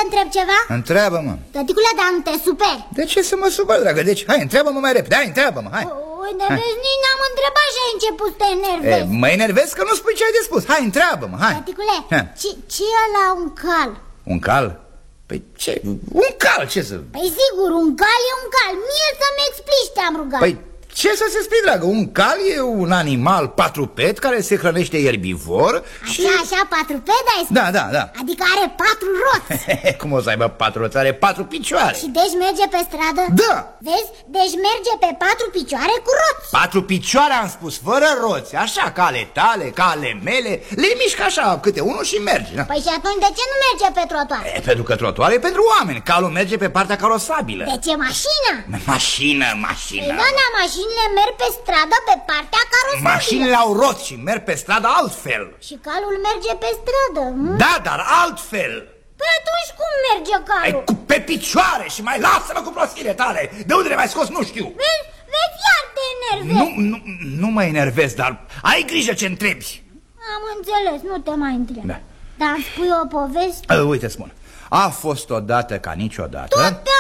întreb ceva? Întreabă-mă. Tăticule, dar nu te superi? De ce să mă supăr, dragă? Deci, hai, întreabă-mă mai repede, hai, întreabă-mă, hai. Uite, vezi, nici n-am întrebat și ai început să te enervezi. Mă enervez că nu spui ce ai de spus. Hai, întreabă-mă, hai. Tăticule, ce e ăla un cal? Un cal? Păi ce? Un cal, ce să... Păi sigur, un cal e un cal. Mie să-mi explici, te-am rugat. Păi ce să se spui, dragă? Un cal e un animal patruped care se hrănește erbivor. Așa, patruped ai spus? Da. Adică are 4 roți. Cum o să aibă 4 roți? Are 4 picioare. Și deci merge pe stradă? Da. Vezi? Deci merge pe 4 picioare cu roți. 4 picioare am spus, fără roți. Așa, ca ale tale, ca ale mele. Le mișcă așa câte unul și merge, da? Păi și atunci de ce nu merge pe trotuar? Pentru că trotuarul e pentru oameni. Calul merge pe partea carosabilă. De ce mașină? Mașină. Păi da, mașinile merg pe stradă pe partea carosabilă. Mașinile au roți și merg pe stradă altfel. Și calul merge pe stradă, nu? Da, dar altfel. Păi atunci cum merge calul? Pe picioare și mai lasă-mă cu prostile tale. De unde le mai scos, nu știu. Vezi, iar te enervezi. Nu mă enervez, dar ai grijă ce întrebi. Am înțeles, nu te mai întreb. Da. Dar îmi spui o poveste? Uite, spun. A fost odată ca niciodată. Tot pe